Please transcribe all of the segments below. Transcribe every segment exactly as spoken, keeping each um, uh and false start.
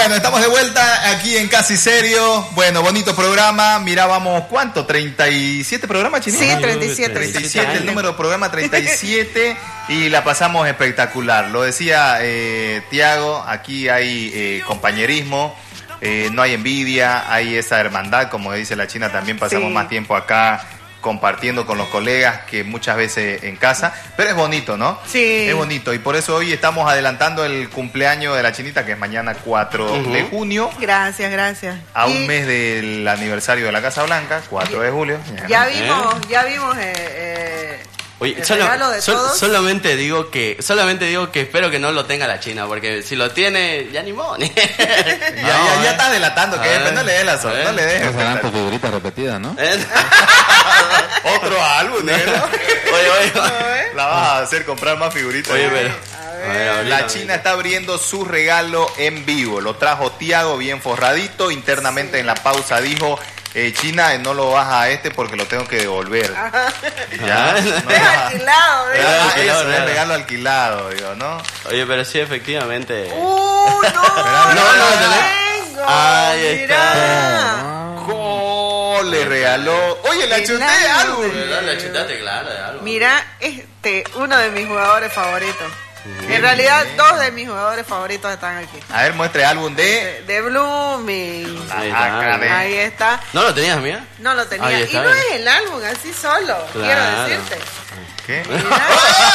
Bueno, estamos de vuelta aquí en Casi Serio. Bueno, bonito programa. Mira, vamos, ¿cuánto? ¿treinta y siete programas, Chinita? Sí, treinta y siete. treinta y siete, el número de programa treinta y siete. Y la pasamos espectacular. Lo decía eh, Tiago, aquí hay eh, compañerismo, eh, no hay envidia, hay esa hermandad, como dice la China, también pasamos Sí. más tiempo acá compartiendo con los colegas que muchas veces en casa, pero es bonito, ¿no? Sí. Es bonito y por eso hoy estamos adelantando el cumpleaños de la Chinita, que es mañana cuatro Uh-huh. de junio, Gracias, gracias. a Y un mes del aniversario de la Casa Blanca, cuatro de julio. Ya vimos, ya vimos eh, eh, Oye, el solo- regalo de sol- todos. solamente digo que solamente digo que espero que no lo tenga la China, porque si lo tiene, ya ni modo. Ya, ya, ya está delatando, que A ver, no le des la a sol, ver. no le des. Esas serán tus figuritas repetidas, ¿no? ¿Eh? Otro álbum, negro. Oye, oye, La vas a hacer comprar más figuritas. oye, pero... A a ver. ver, ahorita, La ahorita. China está abriendo su regalo en vivo. Lo trajo Tiago bien forradito. Internamente en la pausa dijo, eh, China, eh, no lo vas a este porque lo tengo que devolver. Ya, no Es vas a- alquilado, ¿eh? Ah, alquilado, eso, es claro. regalo alquilado, digo, ¿no? Oye, pero sí, efectivamente. ¡Uh, no! no, ¡No no, lo no. tengo! Ahí Mira. ¡Oh! Le regaló. Oye, la El chuté álbum. algo. ¿Verdad? La chutaste, claro, de algo. Mira, este, uno de mis jugadores favoritos. En realidad, dos de mis jugadores favoritos están aquí. A ver, muestre álbum de. De, de Blooming. Ahí Ah, está. caray. Ahí está. ¿No lo tenías, mía? No lo tenía. Ahí Y está. no es el álbum así solo, Claro. quiero decirte. ¿Qué? Mira.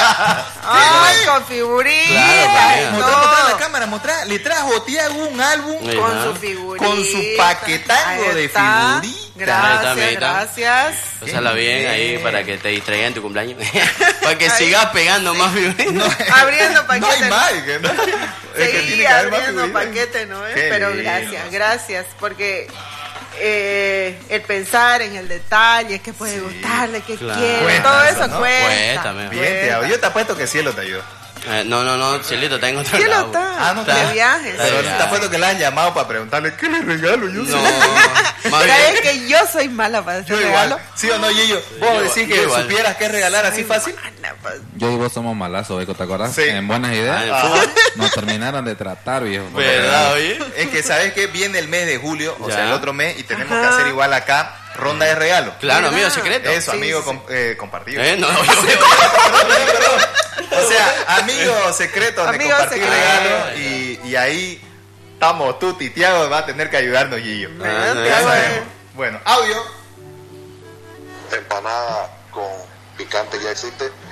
Ay, con figuritas Claro, y mira. Mostrá, mostrá la todo. cámara, mostrá. Le trajo Tiago un álbum Ahí Con está. su figurita. con su paquetango Ahí de está. figuritas. Ahí está, Gracias, ahí está. gracias. Pásala bien ahí bien. para que te distraiga en tu cumpleaños. Para que Ahí. sigas pegando más figuritas. Abriendo No hay paquetes. más. que no- es que Sí, tiene que haber más abriendo figuritas. paquetes, ¿no? es? Qué Pero lindo. gracias, gracias, porque eh, el pensar en el detalle, que puede gustarle, que Claro. quiere, Cuesta todo eso, eso ¿no? cuesta. Cuesta, me- Bien, Tiago. Yo te apuesto que Cielo te ayudó. Eh, no, no, no, Cielito, está en otro Cielo lado. está, Ah, no de está. viajes. Está Pero de te viaje. apuesto que le han llamado para preguntarle qué le regalo. Yo No, sé. más ¿Sabes bien. que yo soy mala para hacer Yo regalo? igual. ¿Sí o no, Yeyo? ¿Vos Yo- decís yo que igual. supieras qué regalar así fácil? Mala pa- Yo y vos somos malazos, Beco, ¿te acordás? Sí. En buenas ideas. Ah, en fútbol. Nos terminaron de tratar, viejo. ¿Verdad, oye? Es que sabes que viene el mes de julio, o Ya. sea, el otro mes, y tenemos Ajá. que hacer igual acá, ronda de regalo. Claro, ¿Verdad? amigo secreto. Eso, Sí, amigo sí, com- eh, compartido. Eh, no, oye, oye, Perdón, perdón, perdón. O sea, amigo secreto de Amigo compartir secreto. regalo, y, y ahí estamos tú, Tiago, va a tener que ayudarnos, Gillo. Me Ah, da ya trago, sabemos. eh. Bueno, audio. Empanada con picante ya existe.